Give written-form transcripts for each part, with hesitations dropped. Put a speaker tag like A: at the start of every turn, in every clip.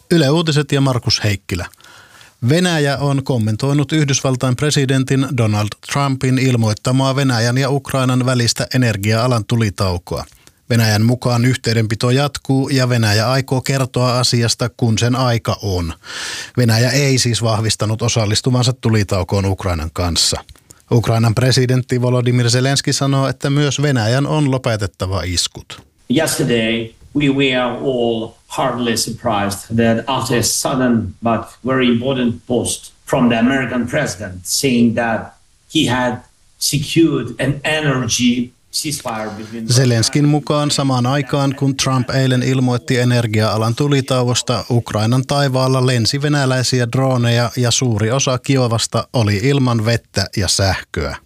A: Yle Uutiset ja Markus Heikkilä. Venäjä on kommentoinut Yhdysvaltain presidentin Donald Trumpin ilmoittamaa Venäjän ja Ukrainan välistä energia-alan tulitaukoa. Venäjän mukaan yhteydenpito jatkuu ja Venäjä aikoo kertoa asiasta, kun sen aika on. Venäjä ei siis vahvistanut osallistuvansa tulitaukoon Ukrainan kanssa. Ukrainan presidentti Volodymyr Zelenski sanoo, että myös Venäjän on lopetettava iskut.
B: Yesterday we were all hardly surprised that after a sudden but very important post from the American president saying that he had secured an energy ceasefire between...
A: Zelenskin mukaan samaan aikaan, kun Trump eilen ilmoitti energia-alan tulitauosta, Ukrainan taivaalla lensi venäläisiä droneja ja suuri osa Kiovasta oli ilman vettä ja sähköä.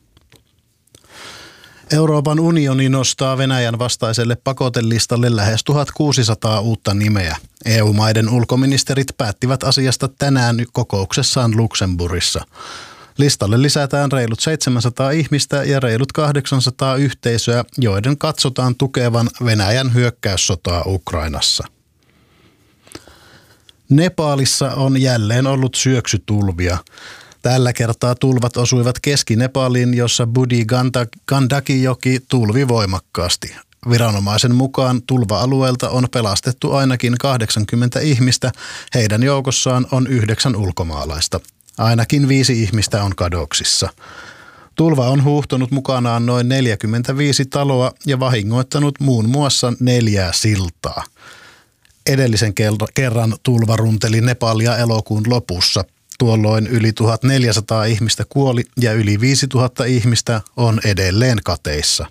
A: Euroopan unioni nostaa Venäjän vastaiselle pakotelistalle lähes 1600 uutta nimeä. EU-maiden ulkoministerit päättivät asiasta tänään kokouksessaan Luxemburgissa. Listalle lisätään reilut 700 ihmistä ja reilut 800 yhteisöä, joiden katsotaan tukevan Venäjän hyökkäyssotaa Ukrainassa. Nepalissa on jälleen ollut syöksytulvia. Tällä kertaa tulvat osuivat Keski-Nepaliin, jossa Budi-Gandaki-joki tulvi voimakkaasti. Viranomaisen mukaan tulva-alueelta on pelastettu ainakin 80 ihmistä, heidän joukossaan on 9 ulkomaalaista. Ainakin 5 ihmistä on kadoksissa. Tulva on huuhtonut mukanaan noin 45 taloa ja vahingoittanut muun muassa 4 siltaa. Edellisen kerran tulva runteli Nepalia elokuun lopussa. Tuolloin yli 1400 ihmistä kuoli ja yli 5000 ihmistä on edelleen kateissa.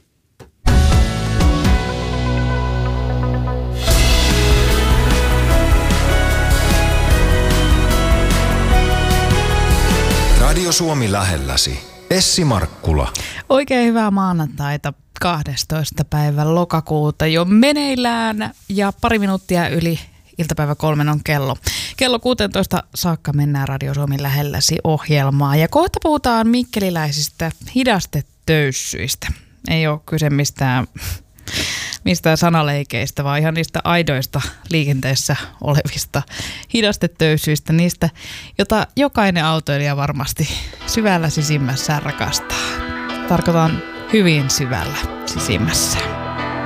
C: Radio Suomi lähelläsi. Essi Markkula.
D: Oikein hyvää maanantaita 12. päivän lokakuuta jo meneillään ja pari minuuttia yli iltapäivä 3 on kello. Kello 16 saakka mennään Radio Suomi lähelläsi -ohjelmaa ja kohta puhutaan mikkeliläisistä hidastetöyssyistä. Ei ole kyse mistään sanaleikeistä, vaan ihan niistä aidoista liikenteessä olevista hidastetöyssyistä, niistä, jota jokainen autoilija varmasti syvällä sisimmässään rakastaa. Tarkoitan hyvin syvällä sisimmässä.